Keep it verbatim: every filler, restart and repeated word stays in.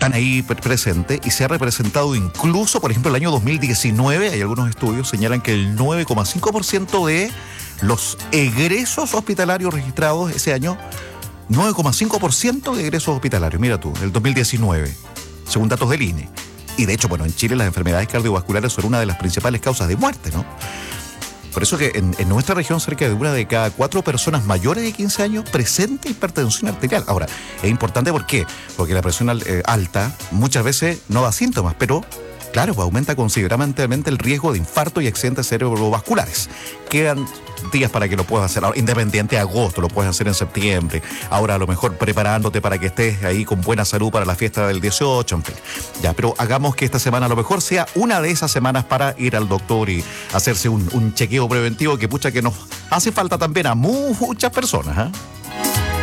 están ahí presentes y se ha representado incluso, por ejemplo, el año dos mil diecinueve, hay algunos estudios señalan que el nueve coma cinco por ciento de los egresos hospitalarios registrados ese año, nueve coma cinco por ciento de egresos hospitalarios, mira tú, el dos mil diecinueve, según datos del I N E. Y de hecho, bueno, en Chile las enfermedades cardiovasculares son una de las principales causas de muerte, ¿no? Por eso que en, en nuestra región cerca de una de cada cuatro personas mayores de quince años presenta hipertensión arterial. Ahora, es importante ¿por qué? Porque la presión al, eh, alta muchas veces no da síntomas, pero claro, pues aumenta considerablemente el riesgo de infarto y accidentes cerebrovasculares. Quedan días para que lo puedas hacer. Ahora, independiente de agosto, lo puedes hacer en septiembre. Ahora, a lo mejor preparándote para que estés ahí con buena salud para la fiesta del dieciocho, en fin. Ya, pero hagamos que esta semana a lo mejor sea una de esas semanas para ir al doctor y hacerse un, un chequeo preventivo que pucha que nos hace falta también a muchas personas, ¿eh?